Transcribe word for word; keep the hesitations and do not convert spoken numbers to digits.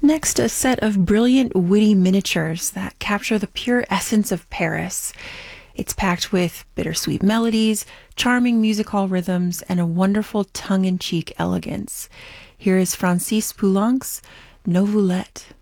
Next, a set of brilliant, witty miniatures that capture the pure essence of Paris. It's packed with bittersweet melodies, charming music hall rhythms, and a wonderful tongue-in-cheek elegance. Here is Francis Poulenc's Novoulette.